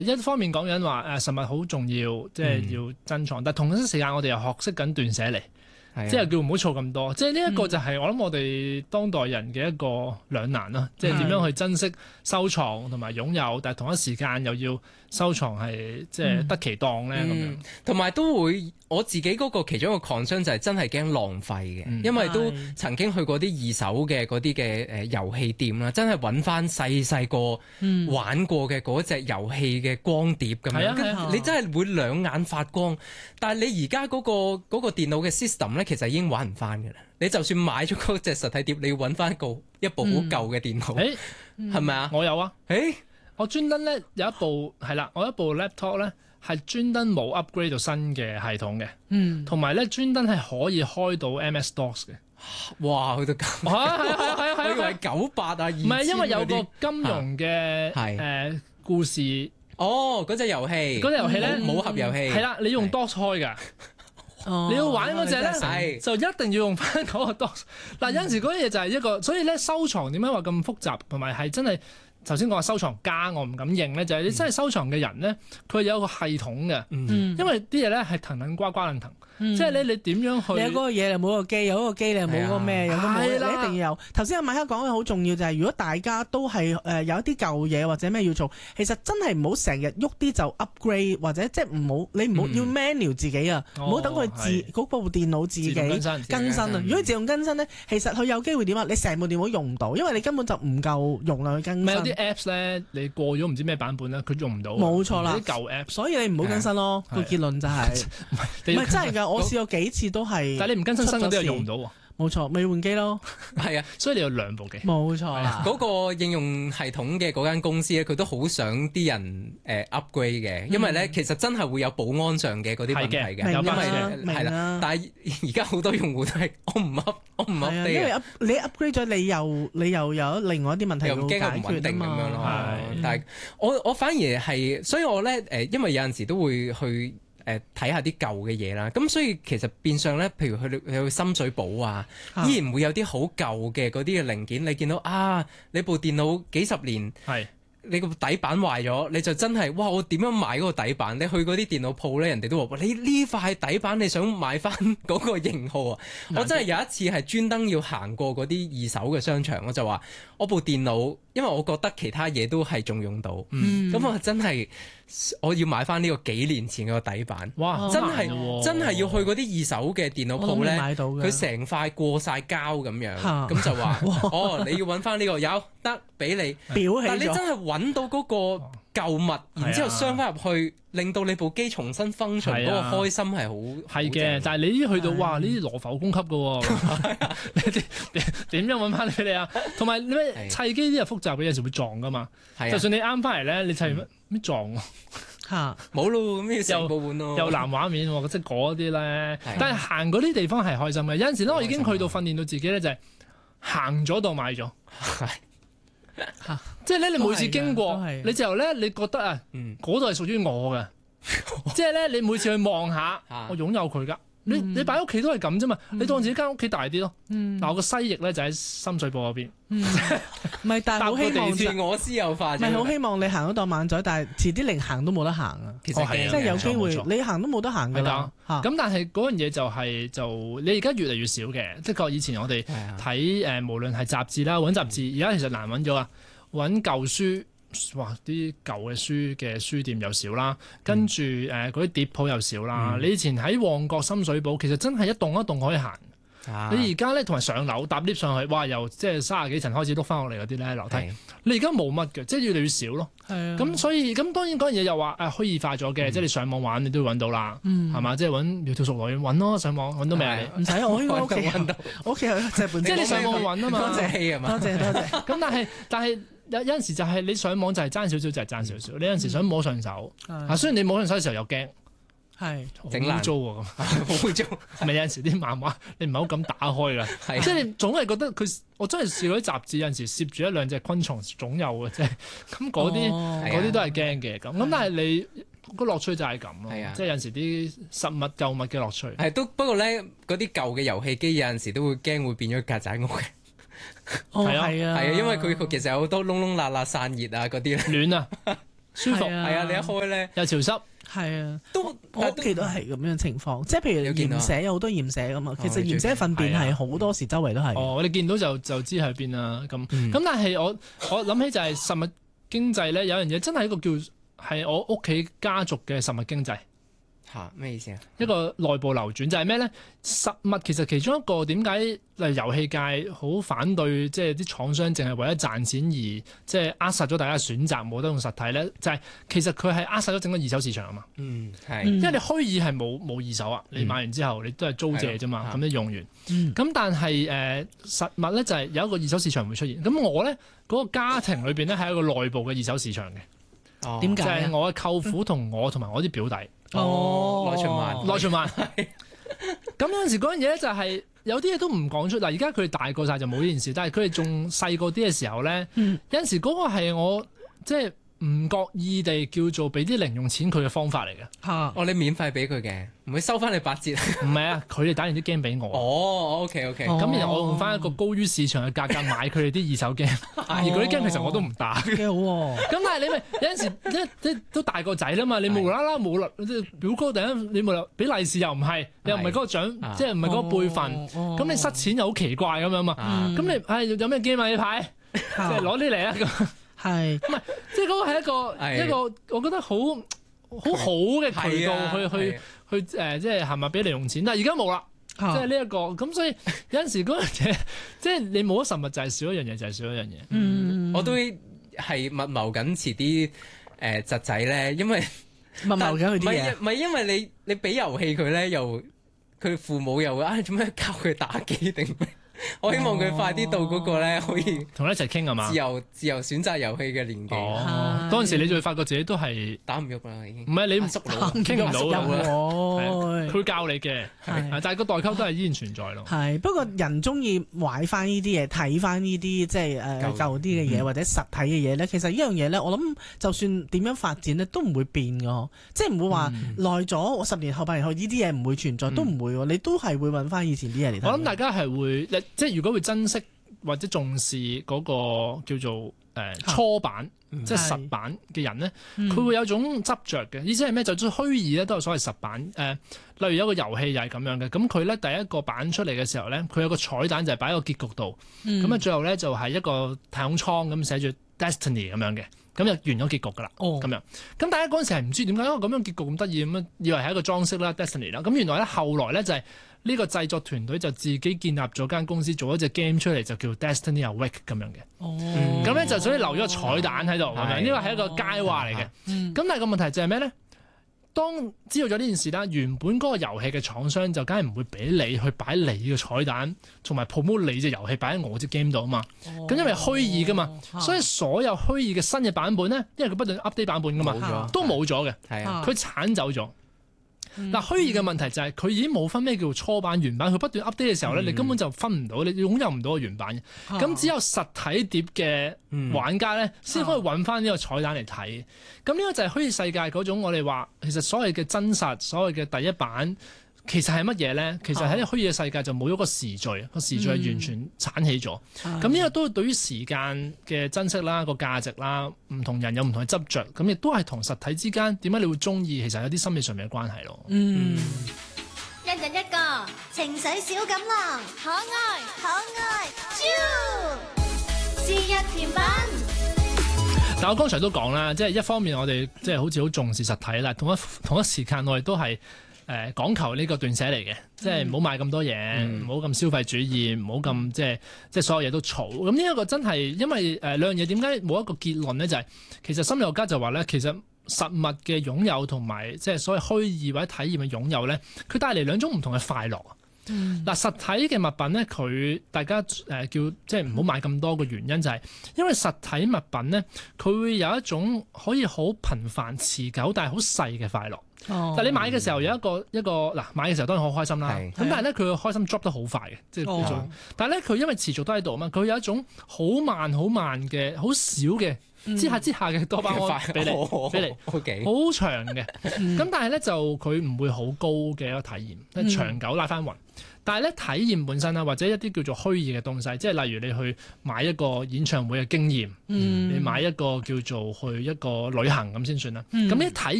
一方面講緊話實物好重要，即係要珍藏，但同一時間我哋又學識緊斷捨離。即係叫唔好儲咁多，即係呢一個就係我諗我哋當代人嘅一個兩難啦，即係點樣去珍惜收藏同埋擁有，但係同一時間又要收藏係即係得其當咧咁樣。 同埋都會我自己嗰個其中一個 concern 就係真係驚浪費嘅，因為都曾經去過啲二手嘅嗰啲嘅遊戲店啦，真係揾翻細個玩過嘅嗰隻遊戲嘅光碟咁樣，你真係會兩眼發光。但係你而家嗰個電腦嘅 system 咧，其實已經玩唔翻嘅啦。你就算買咗嗰隻實體碟，你要揾翻一部好舊嘅電腦，係咪啊？ 我有啊，我專登咧有一部係啦，我一部 laptop 咧係專登冇 upgrade 到新嘅系統嘅，同埋咧專登係可以開到 MS DOS 嘅。 哇，去到咁，係，我以為98啊，唔係因為有個金庸嘅故事。 嗰隻遊戲咧武俠遊戲係啦，你用 DOS 開㗎。你要玩嗰隻咧，就一定要用翻嗰個 DOS。嗱，有陣時嗰啲嘢就係一個，所以咧收藏點解話咁複雜，同埋係真係頭先講話收藏家，我唔敢認咧，就係你真係收藏嘅人咧，佢有個系統嘅，因為啲嘢咧係騰騰呱呱楞騰。即係你點樣去？ 你有嗰個嘢，你冇個機；有嗰個機，你又冇嗰個咩？有都冇。你一定要有。頭先阿馬克講嘅好重要，就係如果大家都係有一啲舊嘢或者咩要做，其實真係唔好成日喐啲就 upgrade，或者即係唔好你唔好要 manual 自己啊，唔好等佢嗰部電腦自己更新啊。如果你自動更新咧，其實佢有機會點啊？你成部電腦用唔到，因為你根本就唔夠容量去更新。 有啲 apps 咧，你過咗唔知咩版本咧，佢用唔到。 冇錯啦， 啲舊 app， 所以你唔好更新咯。個結論就係唔係真係㗎。我試過幾次都係， 但係你唔更新新嗰啲又用唔到喎。 冇錯，咪換機咯。 係啊， 所以你有兩部機。 冇錯啦。 嗰個應用系統嘅嗰間公司咧，佢都好想啲人upgrade 嘅，因為咧其實真係會有保安上嘅嗰啲問題嘅，因為係啦。但係而家好多用戶都係我唔 update， 因為你 upgrade 咗，你又有另外一啲問題要解決啊嘛。 又驚佢唔穩定咁樣咯。但係我反而係，所以我咧因為有陣時都會去。睇下啲舊嘅嘢啦，咁所以其實變相咧，譬如去深水埗啊，依然會有啲好舊嘅嗰啲嘅零件，你見到啊，你部電腦幾十年，你個底板壞咗，你就真係哇！我點樣買嗰個底板？你去嗰啲電腦鋪咧，人哋都話：你呢塊底板你想買翻嗰個型號啊？我真係有一次係專登要行過嗰啲二手嘅商場，我就話：我部電腦，因為我覺得其他嘢都係仲用到，咁我真係我要買翻呢個幾年前嘅底板。 哇！ 真係要去嗰啲二手嘅電腦鋪咧，佢成塊過晒膠咁樣，咁就話：你要揾翻呢個有得俾你，但你真係揾到嗰個舊物，然之後鑲翻入去，令到你部機重新 function 嗰個開心係好係嘅。但係你呢啲去到哇，呢啲羅浮宮級嘅喎，你點樣揾翻俾你啊？同埋你咩砌機啲係複雜嘅，有時會撞噶嘛。就算你啱翻嚟咧，你砌咩撞嚇冇咯，咁要成部換咯， 又藍畫面喎，即係嗰啲咧。但係行嗰啲地方係開心嘅。有陣時咧，我已經去到訓練到自己咧，就係行咗到買咗。即係咧，你每次經過，你就咧，你覺得啊，嗰度係屬於我嘅，即係咧，你每次去望下，我擁有佢噶。你擺屋企都係咁啫嘛，你當自己間屋企大啲咯。嗱，我個西翼咧就喺深水埗嗰邊， 唔係，但係好希望我私有化， 唔係好希望你行嗰檔慢咗，但係遲啲連行都冇得行啊。其實即係有機會，你行都冇得行㗎啦。 咁但係嗰樣嘢就你而家越嚟越少嘅，的確以前我哋睇無論係雜誌啦，揾雜誌，而家其實難揾咗啊，揾舊書。哇！啲舊嘅書嘅書店又少啦，跟住嗰啲碟鋪又少啦。你以前喺旺角深水埗，其實真係一棟一棟可以行。你而家咧同埋上樓搭 lift 上去，哇！由即係30幾層開始碌翻落嚟嗰啲咧樓梯，你而家冇乜嘅，即係越嚟越少咯。咁所以咁當然嗰樣嘢又話虛擬化咗嘅，即係你上網玩你都會揾到啦，係嘛？即係揾窈窕淑女揾咯，上網揾到未啊？ 唔使我屋企揾到，我屋企有隻本， 即係你上網揾啊嘛。 多謝氣啊嘛，多謝。 咁但係。有陣時就係你上網就係爭少少就係爭少少，你有陣時想摸上手，雖然你摸上手嘅時候又驚， 係整污糟喎咁， 好污糟。 咪有陣時啲漫畫你唔係好敢打開㗎，即係你總係覺得佢，我真係試過啲雜誌有陣時攝住一兩隻昆蟲總有嘅啫，咁嗰啲都係驚嘅咁但係你個樂趣就係咁咯，即係有陣時啲實物舊物嘅樂趣。 不過咧嗰啲舊嘅遊戲機有陣時都會驚會變咗曱甴屋嘅。 係啊， 因為佢其實有好多窿窿罅罅散熱啊嗰啲咧。 暖啊， 舒服， 係啊，你一開咧又潮濕。 係啊， 都我屋企都係咁樣情況，即係譬如鹽蛇有好多鹽蛇噶嘛，其實鹽蛇糞便係好多時周圍都係。 哦，我哋見到就知喺邊啦。咁但係我諗起就係實物經濟咧，有樣嘢真係一個叫係我屋企家族嘅實物經濟。 嚇咩意思啊？ 一個內部流轉就係咩咧？實物其實其中一個點解例如遊戲界好反對，即係啲廠商淨係為咗賺錢而即係扼殺咗大家選擇，冇得用實體咧？就係其實佢係扼殺咗整個二手市場啊嘛。 係。 因為你虛擬係冇二手啊，你買完之後你都係租借啫嘛，咁你用完。咁但係實物咧就係有一個二手市場會出現。咁我咧嗰個家庭裏邊咧係一個內部嘅二手市場嘅。 點解？ 就係我嘅舅父同我同埋我啲表弟。 內循環。 咁有陣時嗰樣嘢咧就係有啲嘢都唔講出。嗱，而家佢哋大個晒就冇呢件事，但係佢哋仲細個啲嘅時候咧，有陣時嗰個係我即係唔覺意地叫做俾啲零用錢佢嘅方法嚟嘅。 你免費俾佢嘅，唔會收翻你8折。 唔係啊，佢哋打完啲 game 俾我。 OK。 咁然後我用翻一個高於市場嘅價格買佢哋啲二手 game，而嗰啲 game 其實我都唔打。 幾好喎！ 咁但係你咪有陣時即都大個仔啦嘛，你無啦啦冇表哥突然間你冇俾利是又唔係，又唔係嗰個獎，即係唔係嗰個輩份，咁你失錢又好奇怪咁樣嘛。咁你有咩 game 啊呢排？即係攞啲嚟啊咁。 係， 唔係即係嗰個係一個我覺得好嘅渠道去即係係咪俾零用錢？但係而家冇啦，即係呢一個咁，所以有陣時嗰樣嘢，即係你冇咗實物就係少一樣嘢，就係少一樣嘢。 我都係密謀緊遲啲侄仔咧，因為密謀緊佢啲嘢。 唔係因為你俾遊戲佢咧，又佢父母又做咩教佢打機定咩？我希望佢快啲到嗰個咧，可以同佢一齊傾係嘛？ 自由選擇遊戲嘅年紀。 嗰陣時你就會發覺自己都係打唔喐啦，已經。 唔係你唔傾唔到嘅， 佢教你嘅，但係個代溝都係依然存在咯。 係不過人中意買翻呢啲嘢，睇翻呢啲即係舊啲嘅嘢或者實體嘅嘢咧，其實呢樣嘢咧，我諗就算點樣發展咧，都唔會變㗎，即係唔會話耐咗，我10年後8年後呢啲嘢唔會存在，都唔會喎，你都係會揾翻以前啲嘢嚟睇。 我諗大家係會。即係如果會珍惜或者重視嗰個叫做初版，即係實版嘅人咧，佢會有種執着嘅。意思係咩？就算虛擬咧，都有所謂實版。例如有個遊戲又係咁樣嘅。咁佢咧第一個版出嚟嘅時候咧，佢有個彩蛋就係擺喺個結局度。咁最後咧就係一個太空艙咁寫住 Destiny 咁樣嘅。咁就完咗結局㗎啦。咁樣。咁大家嗰陣時係唔知點解，因為咁樣結局咁得意咁樣，以為係一個裝飾啦 Destiny 啦。咁原來咧後來咧就係。呢個製作團隊就自己建立咗間公司，做咗隻 game 出嚟，就叫 Destiny Awake 咁樣嘅。咁咧就所以留咗個彩蛋喺度，咁樣呢個係一個佳話嚟嘅。咁但係個問題就係咩咧？當知道咗呢件事啦，原本嗰個遊戲嘅廠商就梗係唔會俾你去擺你嘅彩蛋，同埋 promote 你隻遊戲擺喺我隻 game 度啊嘛。咁因為虛擬噶嘛，所以所有虛擬嘅新嘅版本咧，因為佢不斷 update 版本噶嘛，都冇咗嘅。佢剷走咗。嗱，虛擬嘅問題就係佢已經冇分咩叫做初版原版，佢不斷 update 嘅時候咧，你根本就分唔到，你擁有唔到個原版嘅。咁只有實體碟嘅玩家咧，先可以揾翻呢個彩蛋嚟睇。咁呢個就係虛擬世界嗰種我哋話，其實所謂嘅真實，所謂嘅第一版，其實係乜嘢咧？其實喺虛擬嘅世界就冇咗個時序，個時序係完全剷起咗。咁呢個都對於時間嘅珍惜啦，個價值啦，唔同人有唔同嘅執着，咁亦都係同實體之間點解你會中意，其實有啲心理上面嘅關係咯。 一人一個情緒小錦囊，可愛豬，節日甜品。 但我剛才都講啦，即係一方面我哋即係好似好重視實體啦，同一時間我哋都係。講求呢個斷捨離嘅，即係唔好買咁多嘢，唔好咁消費主義，唔好咁即係所有嘢都儲。咁呢一個真係因為兩樣嘢點解冇一個結論咧？就係其實心理學家就話咧，其實實物嘅擁有同埋即係所謂虛擬或者體驗嘅擁有咧，佢帶嚟兩種唔同嘅快樂。嗱，實體嘅物品咧，佢大家叫即係唔好買咁多嘅原因就係因為實體物品咧，佢會有一種可以好頻繁持久但係好細嘅快樂。但係你買嘅時候有一個嗱，買嘅時候當然好開心啦。咁但係咧佢嘅開心 drop 得好快嘅，即係但係咧佢因為持續都喺度啊嘛，佢有一種好慢嘅好少嘅之下嘅多巴胺俾你好長嘅。咁但係咧就佢唔會好高嘅一個體驗，長久拉翻勻。 但係咧體驗本身啦，或者一啲叫做虛擬嘅東西，即係例如你去買一個演唱會嘅經驗，你買一個叫做去一個旅行咁先算啦。咁呢體